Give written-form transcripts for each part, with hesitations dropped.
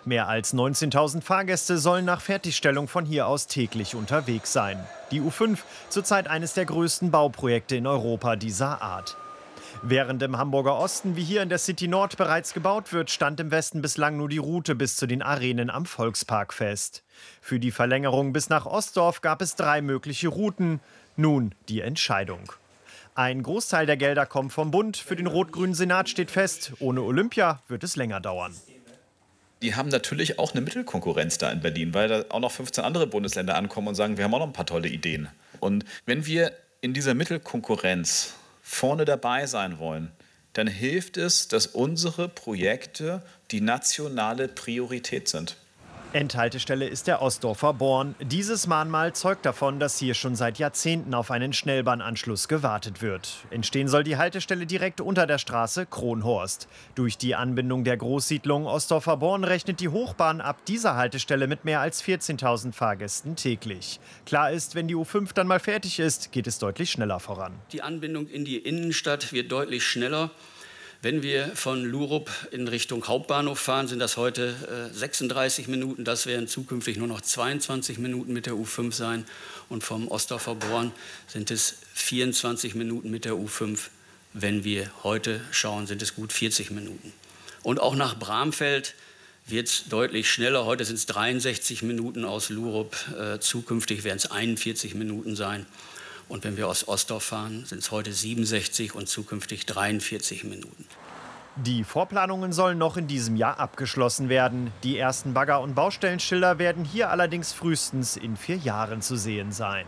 Mehr als 19.000 Fahrgäste sollen nach Fertigstellung von hier aus täglich unterwegs sein. Die U5, zurzeit eines der größten Bauprojekte in Europa dieser Art. Während im Hamburger Osten wie hier in der City Nord bereits gebaut wird, stand im Westen bislang nur die Route bis zu den Arenen am Volkspark fest. Für die Verlängerung bis nach Ostdorf gab es 3 mögliche Routen. Nun die Entscheidung. Ein Großteil der Gelder kommt vom Bund. Für den rot-grünen Senat steht fest, ohne Olympia wird es länger dauern. Die haben natürlich auch eine Mittelkonkurrenz da in Berlin, weil da auch noch 15 andere Bundesländer ankommen und sagen, wir haben auch noch ein paar tolle Ideen. Und wenn wir in dieser Mittelkonkurrenz vorne dabei sein wollen, dann hilft es, dass unsere Projekte die nationale Priorität sind. Endhaltestelle ist der Ostdorfer Born. Dieses Mahnmal zeugt davon, dass hier schon seit Jahrzehnten auf einen Schnellbahnanschluss gewartet wird. Entstehen soll die Haltestelle direkt unter der Straße Kronhorst. Durch die Anbindung der Großsiedlung Ostdorfer Born rechnet die Hochbahn ab dieser Haltestelle mit mehr als 14.000 Fahrgästen täglich. Klar ist, wenn die U5 dann mal fertig ist, geht es deutlich schneller voran. Die Anbindung in die Innenstadt wird deutlich schneller. Wenn wir von Lurup in Richtung Hauptbahnhof fahren, sind das heute 36 Minuten. Das werden zukünftig nur noch 22 Minuten mit der U5 sein. Und vom Ostdorfer Born sind es 24 Minuten mit der U5. Wenn wir heute schauen, sind es gut 40 Minuten. Und auch nach Bramfeld wird es deutlich schneller. Heute sind es 63 Minuten aus Lurup. Zukünftig werden es 41 Minuten sein. Und wenn wir aus Ostdorf fahren, sind es heute 67 und zukünftig 43 Minuten. Die Vorplanungen sollen noch in diesem Jahr abgeschlossen werden. Die ersten Bagger- und Baustellenschilder werden hier allerdings frühestens in 4 Jahren zu sehen sein.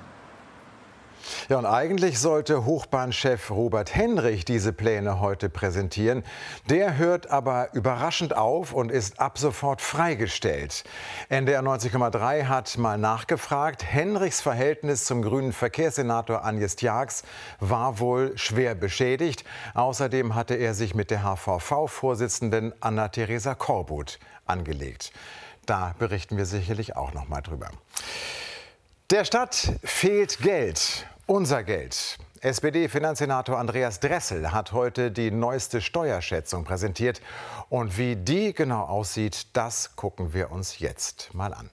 Ja, und eigentlich sollte Hochbahnchef Robert Henrich diese Pläne heute präsentieren. Der hört aber überraschend auf und ist ab sofort freigestellt. NDR 90,3 hat mal nachgefragt. Henrichs Verhältnis zum grünen Verkehrssenator Agnes Tjax war wohl schwer beschädigt. Außerdem hatte er sich mit der HVV-Vorsitzenden Anna-Theresa Korbut angelegt. Da berichten wir sicherlich auch noch mal drüber. Der Stadt fehlt Geld, unser Geld. SPD-Finanzsenator Andreas Dressel hat heute die neueste Steuerschätzung präsentiert. Und wie die genau aussieht, das gucken wir uns jetzt mal an.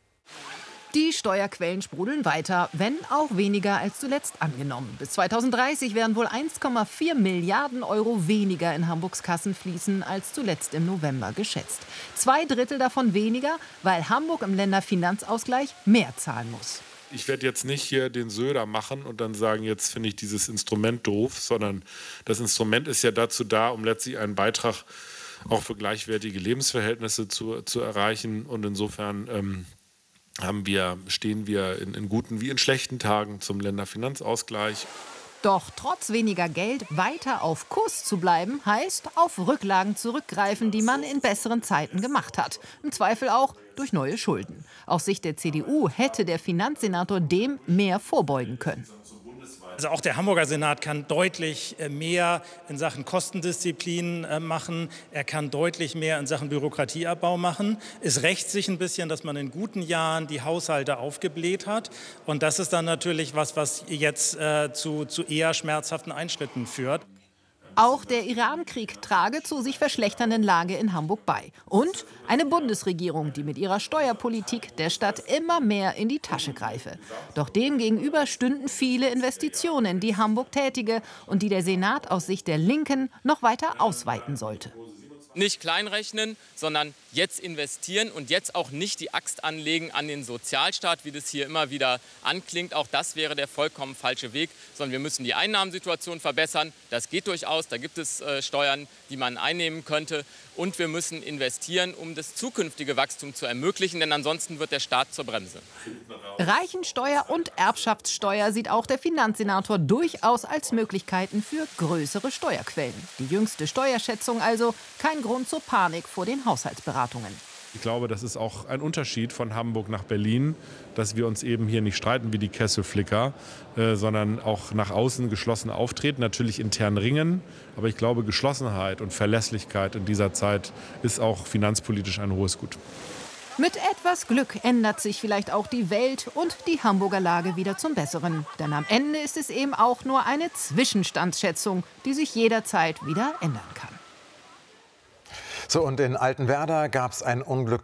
Die Steuerquellen sprudeln weiter, wenn auch weniger als zuletzt angenommen. Bis 2030 werden wohl 1,4 Milliarden Euro weniger in Hamburgs Kassen fließen als zuletzt im November geschätzt. 2/3 davon weniger, weil Hamburg im Länderfinanzausgleich mehr zahlen muss. Ich werde jetzt nicht hier den Söder machen und dann sagen, jetzt finde ich dieses Instrument doof, sondern das Instrument ist ja dazu da, um letztlich einen Beitrag auch für gleichwertige Lebensverhältnisse zu erreichen. Und insofern stehen wir in guten wie in schlechten Tagen zum Länderfinanzausgleich. Doch trotz weniger Geld weiter auf Kurs zu bleiben, heißt auf Rücklagen zurückgreifen, die man in besseren Zeiten gemacht hat. Im Zweifel auch durch neue Schulden. Aus Sicht der CDU hätte der Finanzsenator dem mehr vorbeugen können. Also auch der Hamburger Senat kann deutlich mehr in Sachen Kostendisziplin machen. Er kann deutlich mehr in Sachen Bürokratieabbau machen. Es rächt sich ein bisschen, dass man in guten Jahren die Haushalte aufgebläht hat. Und das ist dann natürlich was jetzt zu eher schmerzhaften Einschnitten führt. Auch der Iran-Krieg trage zur sich verschlechternden Lage in Hamburg bei. Und eine Bundesregierung, die mit ihrer Steuerpolitik der Stadt immer mehr in die Tasche greife. Doch dem gegenüber stünden viele Investitionen, die Hamburg tätige und die der Senat aus Sicht der Linken noch weiter ausweiten sollte. Nicht kleinrechnen, sondern jetzt investieren und jetzt auch nicht die Axt anlegen an den Sozialstaat, wie das hier immer wieder anklingt. Auch das wäre der vollkommen falsche Weg, sondern wir müssen die Einnahmensituation verbessern. Das geht durchaus, da gibt es Steuern, die man einnehmen könnte. Und wir müssen investieren, um das zukünftige Wachstum zu ermöglichen, denn ansonsten wird der Staat zur Bremse. Reichensteuer und Erbschaftssteuer sieht auch der Finanzsenator durchaus als Möglichkeiten für größere Steuerquellen. Die jüngste Steuerschätzung also kein Grund zur Panik vor den Haushaltsberatungen. Ich glaube, das ist auch ein Unterschied von Hamburg nach Berlin, dass wir uns eben hier nicht streiten wie die Kesselflicker, sondern auch nach außen geschlossen auftreten, natürlich intern ringen. Aber ich glaube, Geschlossenheit und Verlässlichkeit in dieser Zeit ist auch finanzpolitisch ein hohes Gut. Mit etwas Glück ändert sich vielleicht auch die Welt und die Hamburger Lage wieder zum Besseren. Denn am Ende ist es eben auch nur eine Zwischenstandsschätzung, die sich jederzeit wieder ändern kann. So, und in Altenwerder gab es ein Unglück